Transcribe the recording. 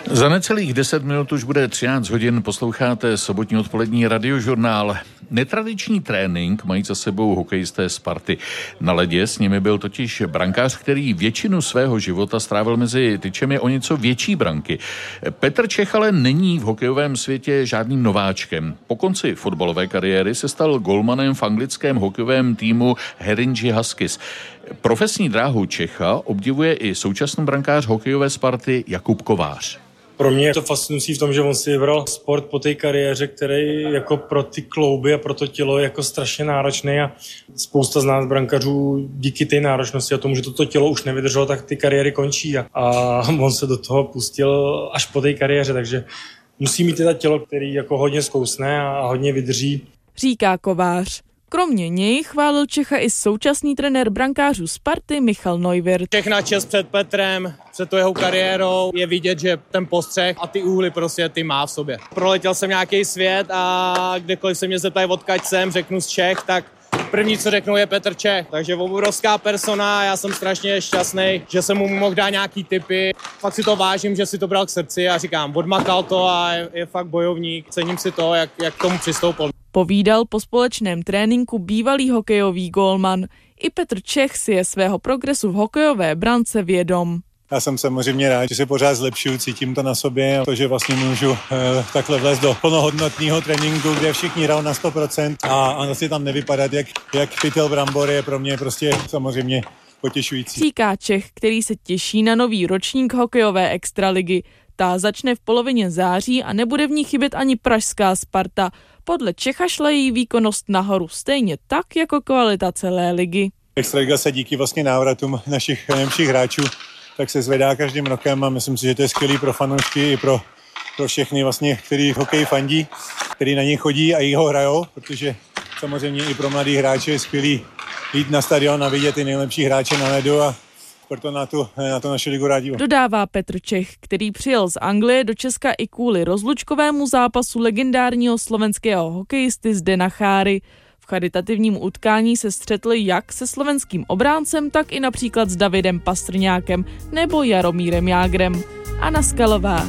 Za necelých 10 minut už bude 13 hodin, posloucháte sobotní odpolední radiožurnál. Netradiční trénink mají za sebou hokejisté Sparty. Na ledě s nimi byl totiž brankář, který většinu svého života strávil mezi tyčemi o něco větší branky. Petr Čech ale není v hokejovém světě žádným nováčkem. Po konci fotbalové kariéry se stal golmanem v anglickém hokejovém týmu Haringey Huskies. Profesní dráhu Čecha obdivuje i současný brankář hokejové Sparty Jakub Kovář. Pro mě je to fascinující v tom, že on si vybral sport po té kariéře, který jako pro ty klouby a pro to tělo je jako strašně náročný a spousta z nás brankařů díky té náročnosti a tomu, že toto tělo už nevydrželo, tak ty kariéry končí a on se do toho pustil až po té kariéře, takže musí mít teda tělo, který jako hodně zkousne a hodně vydrží. Říká Kovář. Kromě něj chválil Čecha i současný trenér brankářů Sparty Michal Neuwirth. Všechna čest před Petrem, před jeho kariérou. Je vidět, že ten postřeh a ty úhly prostě ty má v sobě. Proletěl jsem nějaký svět a kdekoliv se mě zeptají, odkud jsem, řeknu z Čech, tak první, co řeknu, je Petr Čech. Takže obrovská persona, já jsem strašně šťastný, že jsem mu mohl dát nějaký tipy. Fakt si to vážím, že si to bral k srdci a říkám, odmakal to a je fakt bojovník. Cením si to, jak k tomu přistoupil. Povídal po společném tréninku bývalý hokejový gólman. I Petr Čech si je svého progresu v hokejové brance vědom. Já jsem samozřejmě rád, že se pořád zlepšuju, cítím to na sobě a to, že vlastně můžu takhle vlézt do plnohodnotného tréninku, kde všichni hrajou na 100% a vlastně tam nevypadat jak pytel brambory, je pro mě prostě samozřejmě potěšující. Říká Čech, který se těší na nový ročník hokejové extraligy. Ta začne v polovině září a nebude v ní chybět ani pražská Sparta. Podle Čecha šla její výkonnost nahoru, stejně tak jako kvalita celé ligy. Extraliga se díky vlastně návratům našich nejlepších hráčů tak se zvedá každým rokem a myslím si, že to je skvělý pro fanoušky i pro všechny vlastně, který hokej fandí, který na něj chodí a ho hrajou, protože samozřejmě i pro mladý hráče je skvělý jít na stadion a vidět ty nejlepší hráče na ledu a proto na to naši ligu rádi. Dodává Petr Čech, který přijel z Anglie do Česka i kvůli rozlučkovému zápasu legendárního slovenského hokejisty Zdena Cháry. V charitativním utkání se střetli jak se slovenským obráncem, tak i například s Davidem Pastrňákem nebo Jaromírem Jágrem. Anna Skalová,